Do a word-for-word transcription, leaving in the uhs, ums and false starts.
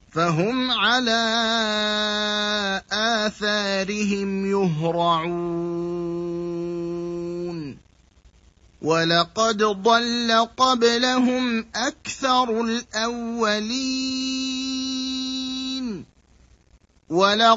فهم على آثارهم يهرعون ولقد ضل قبلهم أكثر الأولين ولقد